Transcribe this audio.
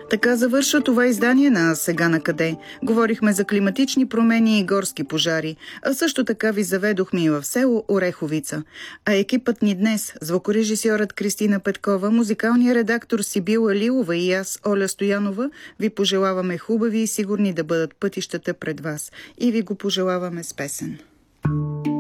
Така завършва това издание на "Сега на къде". Говорихме за климатични промени и горски пожари, а също така ви заведохме и в село Ореховица. А екипът ни днес, звукорежисьорът Кристина Петкова, музикалният редактор Сибила Лилова и аз, Оля Стоянова, ви пожелаваме хубави и сигурни да бъдат пътищата пред вас. И ви го пожелаваме с песен.